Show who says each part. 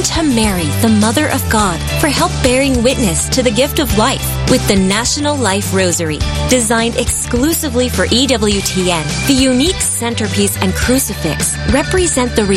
Speaker 1: to Mary, the Mother of God, for help bearing witness to the gift of life with the National Life Rosary. Designed exclusively for EWTN, the unique centerpiece and crucifix represent the